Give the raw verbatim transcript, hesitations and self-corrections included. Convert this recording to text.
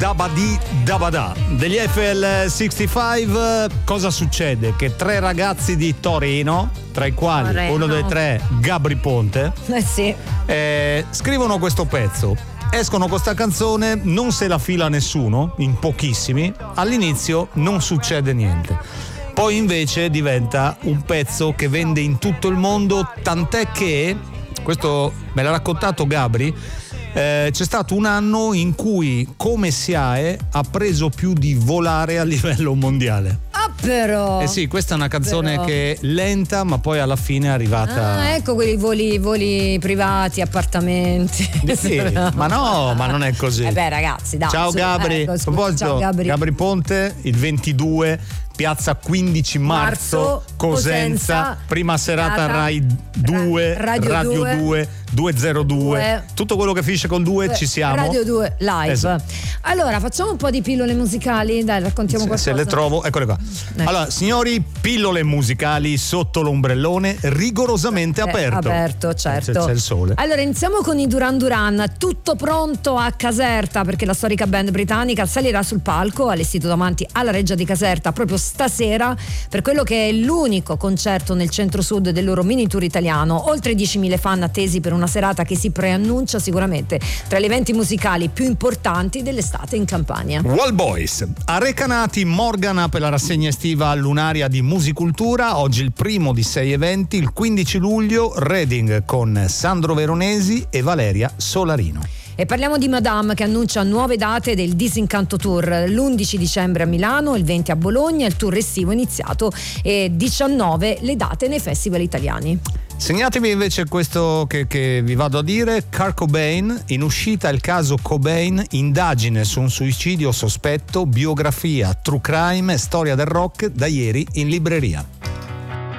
Dabadi Dabada degli F L sessantacinque. Cosa succede? Che tre ragazzi di Torino, tra i quali Torino. uno dei tre Gabri Ponte, Eh sì. eh, scrivono questo pezzo, escono con sta canzone, non se la fila nessuno, in pochissimi, all'inizio non succede niente, poi invece diventa un pezzo che vende in tutto il mondo, tant'è che, questo me l'ha raccontato Gabri, Eh, c'è stato un anno in cui Come S I A E ha preso più di Volare a livello mondiale. Ah però. Eh sì, questa è una canzone Però. che è lenta, ma poi alla fine è arrivata. Ah, ecco quelli voli, voli privati, appartamenti. Sì, ma no, ma non è così. Eh beh, ragazzi, dai. Ciao su, Gabri. ecco, A scusa, proposito, ciao Gabri. Gabri Ponte, il ventidue, piazza quindici marzo, Marzo, Cosenza, Cosenza, prima serata serata, Rai due, Ra- Radio due, due, duecentodue, due. tutto quello che finisce con due ci siamo. Radio due live. Esatto. Allora, facciamo un po' di pillole musicali, dai, raccontiamo Se, qualcosa. se le trovo, eccole qua. Ecco. Allora, signori, pillole musicali sotto l'ombrellone rigorosamente Eh, aperto. aperto, certo. C'è, c'è il sole. Allora, iniziamo con i Duran Duran. Tutto pronto a Caserta, perché la storica band britannica salirà sul palco allestito davanti alla Reggia di Caserta proprio stasera per quello che è l'unico concerto nel centro-sud del loro mini tour italiano. Oltre diecimila fan attesi per una serata che si preannuncia sicuramente tra gli eventi musicali più importanti dell'estate in Campania. Wall Boys, a Recanati Morgana per la rassegna estiva lunaria di Musicultura, oggi il primo di sei eventi, il quindici luglio Reading con Sandro Veronesi e Valeria Solarino. E parliamo di Madame, che annuncia nuove date del Disincanto Tour, l'undici dicembre a Milano, il venti a Bologna, il tour estivo iniziato, e diciannove le date nei festival italiani. Segnatevi invece questo che, che vi vado a dire. Kurt Cobain, in uscita il caso Cobain, indagine su un suicidio sospetto, biografia, true crime e storia del rock, da ieri in libreria.